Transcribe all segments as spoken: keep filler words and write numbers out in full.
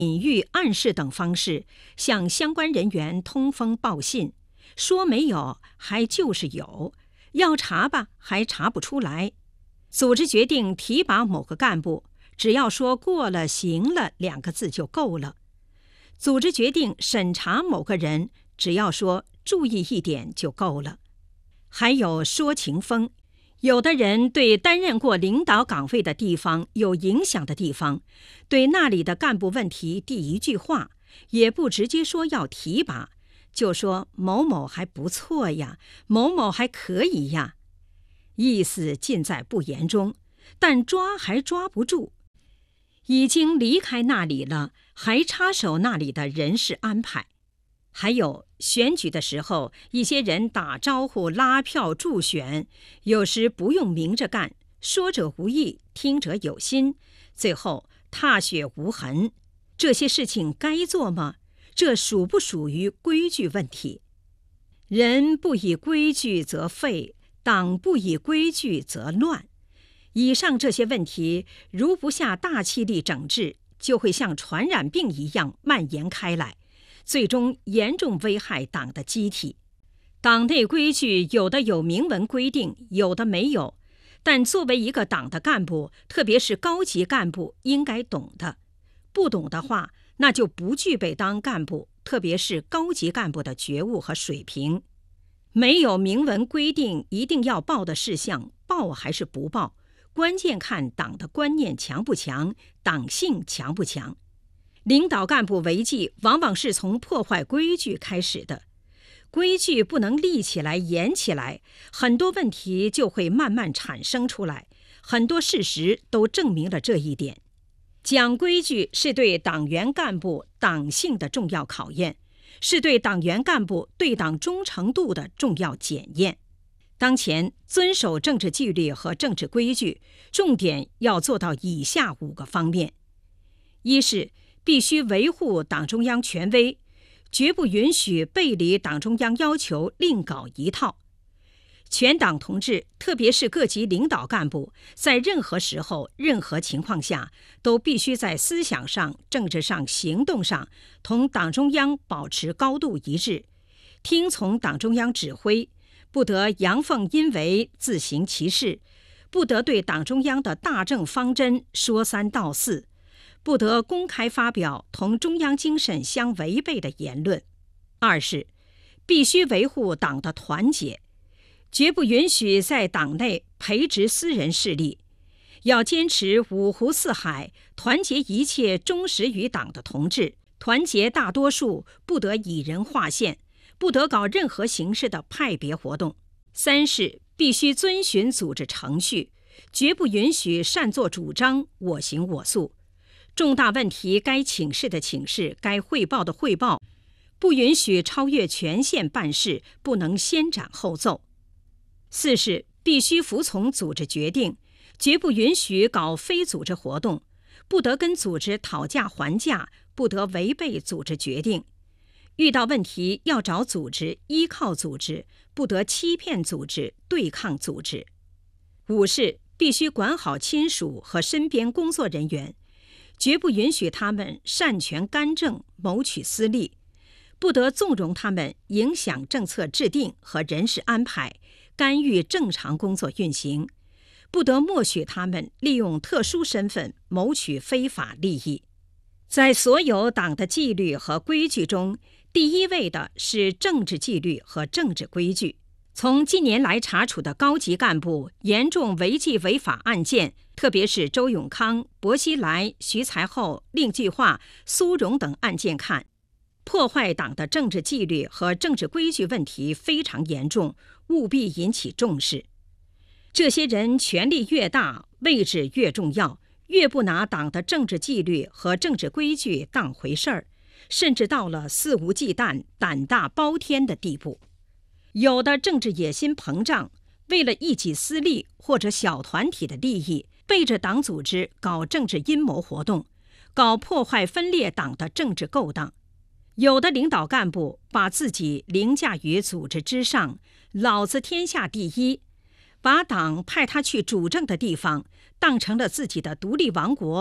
隐喻、暗示等方式向相关人员通风报信，说没有还就是有，要查吧还查不出来。组织决定提拔某个干部，只要说过了行了两个字就够了。组织决定审查某个人，只要说注意一点就够了。还有说情风，有的人对担任过领导岗位的地方有影响的地方，对那里的干部问题第一句话也不直接说要提拔，就说某某还不错呀，某某还可以呀，意思尽在不言中，但抓还抓不住。已经离开那里了，还插手那里的人事安排。还有选举的时候，一些人打招呼、拉票、助选，有时不用明着干，说者无意，听者有心，最后踏雪无痕。这些事情该做吗？这属不属于规矩问题？人不以规矩则废，党不以规矩则乱。以上这些问题，如不下大气力整治，就会像传染病一样蔓延开来，最终严重危害党的机体。党内规矩有的有明文规定，有的没有，但作为一个党的干部，特别是高级干部，应该懂的。不懂的话，那就不具备当干部，特别是高级干部的觉悟和水平。没有明文规定一定要报的事项，报还是不报，关键看党的观念强不强，党性强不强。领导干部违纪往往是从破坏规矩开始的，规矩不能立起来严起来，很多问题就会慢慢产生出来，很多事实都证明了这一点。讲规矩是对党员干部党性的重要考验，是对党员干部对党忠诚度的重要检验。当前遵守政治纪律和政治规矩，重点要做到以下五个方面：一是必须维护党中央权威，绝不允许背离党中央要求另搞一套。全党同志，特别是各级领导干部，在任何时候、任何情况下，都必须在思想上、政治上、行动上同党中央保持高度一致，听从党中央指挥，不得阳奉阴违、自行其事，不得对党中央的大政方针说三道四，不得公开发表同中央精神相违背的言论。二是必须维护党的团结，绝不允许在党内培植私人势力，要坚持五湖四海，团结一切忠实于党的同志，团结大多数，不得以人划线，不得搞任何形式的派别活动。三是必须遵循组织程序，绝不允许擅作主张，我行我素。重大问题该请示的请示，该汇报的汇报，不允许超越权限办事，不能先斩后奏。四是必须服从组织决定，绝不允许搞非组织活动，不得跟组织讨价还价，不得违背组织决定。遇到问题要找组织，依靠组织，不得欺骗组织，对抗组织。五是必须管好亲属和身边工作人员，绝不允许他们擅权干政，谋取私利，不得纵容他们影响政策制定和人事安排，干预正常工作运行，不得默许他们利用特殊身份谋取非法利益。在所有党的纪律和规矩中，第一位的是政治纪律和政治规矩。从近年来查处的高级干部严重违纪违法案件，特别是周永康、薄熙来、徐才厚、令计划、苏荣等案件看，破坏党的政治纪律和政治规矩问题非常严重，务必引起重视。这些人权力越大，位置越重要，越不拿党的政治纪律和政治规矩当回事儿，甚至到了肆无忌惮、胆大包天的地步。有的政治野心膨胀，为了一己私利或者小团体的利益，背着党组织搞政治阴谋活动，搞破坏分裂党的政治勾当。有的领导干部把自己凌驾于组织之上，老子天下第一，把党派他去主政的地方当成了自己的独立王国，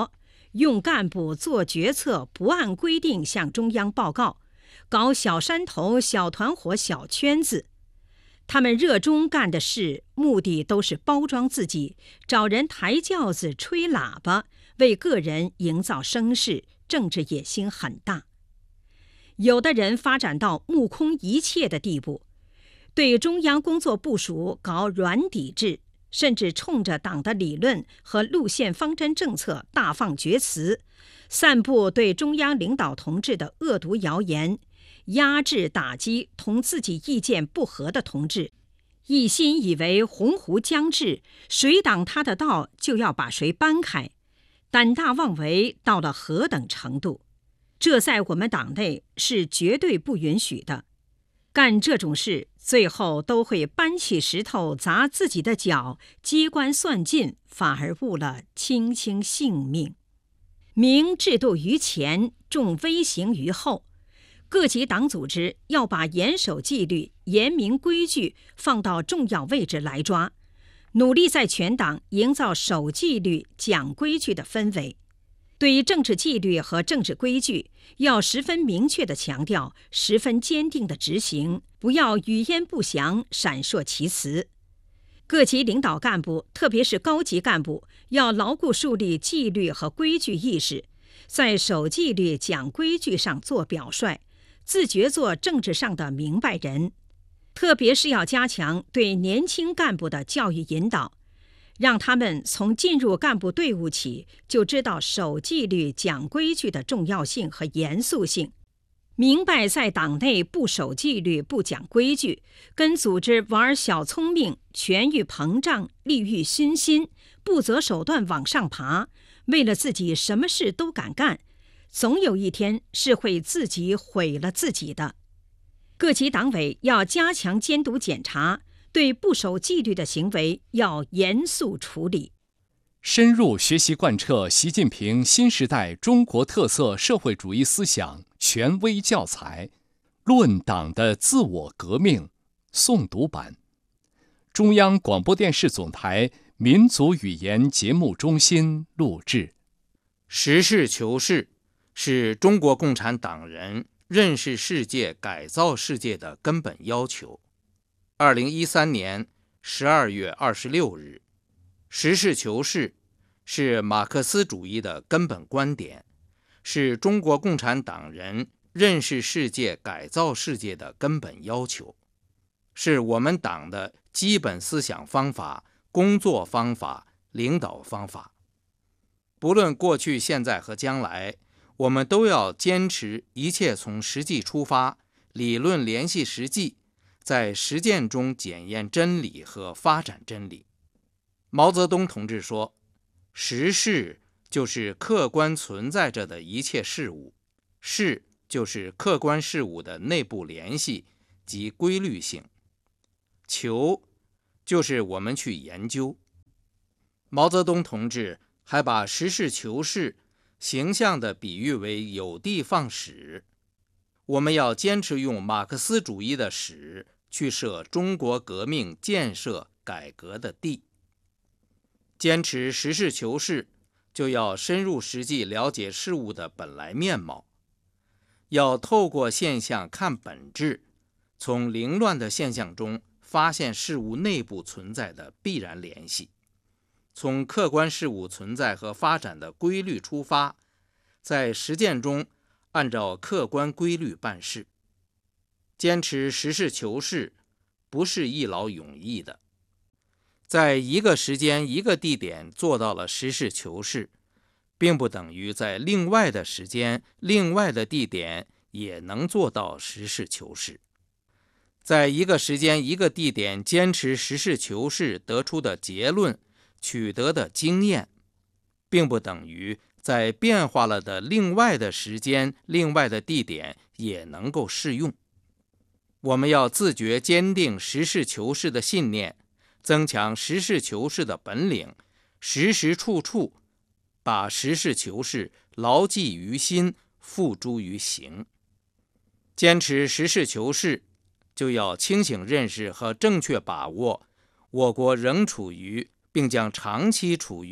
用干部做决策不按规定向中央报告，搞小山头、小团伙、小圈子。他们热衷干的事，目的都是包装自己，找人抬轿子、吹喇叭，为个人营造声势，政治野心很大。有的人发展到目空一切的地步，对中央工作部署搞软抵制，甚至冲着党的理论和路线方针政策大放厥词，散布对中央领导同志的恶毒谣言，压制打击同自己意见不合的同志，一心以为鸿鹄将至，谁挡他的道就要把谁搬开，胆大妄为到了何等程度？这在我们党内是绝对不允许的。干这种事，最后都会搬起石头砸自己的脚，机关算尽，反而误了卿卿性命。明制度于前，重威刑于后。各级党组织要把严守纪律、严明规矩放到重要位置来抓，努力在全党营造守纪律、讲规矩的氛围。对于政治纪律和政治规矩，要十分明确地强调，十分坚定地执行，不要语焉不详、闪烁其词。各级领导干部，特别是高级干部，要牢固树立纪律和规矩意识，在守纪律、讲规矩上做表率，自觉做政治上的明白人。特别是要加强对年轻干部的教育引导，让他们从进入干部队伍起就知道守纪律、讲规矩的重要性和严肃性，明白在党内不守纪律、不讲规矩，跟组织玩小聪明、权欲膨胀、利欲熏心、不择手段往上爬，为了自己什么事都敢干，总有一天是会自己毁了自己的。各级党委要加强监督检查，对不守纪律的行为要严肃处理。 深入学习贯彻习近平新时代中国特色社会主义思想权威教材《论党的自我革命》诵读版，中央广播电视总台民族语言节目中心录制。 实事求是是中国共产党人认识世界、改造世界的根本要求。二零一三年十二月二十六日，实事求是是马克思主义的根本观点，是中国共产党人认识世界、改造世界的根本要求，是我们党的基本思想方法、工作方法、领导方法。不论过去、现在和将来，我们都要坚持一切从实际出发，理论联系实际，在实践中检验真理和发展真理。毛泽东同志说，实事就是客观存在着的一切事物，事就是客观事物的内部联系及规律性，求就是我们去研究。毛泽东同志还把实事求是形象地比喻为有的放矢。我们要坚持用马克思主义的矢去设中国革命建设改革的地。坚持实事求是，就要深入实际了解事物的本来面貌，要透过现象看本质，从凌乱的现象中发现事物内部存在的必然联系，从客观事物存在和发展的规律出发，在实践中按照客观规律办事。坚持实事求是不是一劳永逸的，在一个时间一个地点做到了实事求是，并不等于在另外的时间另外的地点也能做到实事求是。在一个时间一个地点坚持实事求是得出的结论、取得的经验，并不等于在变化了的另外的时间另外的地点也能够适用。我们要自觉坚定实事求是的信念，增强实事求是的本领，时时处处把实事求是牢记于心，付诸于行。坚持实事求是，就要清醒认识和正确把握我国仍处于并将长期处于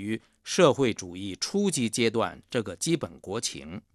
社会主义初级阶段这个基本国情。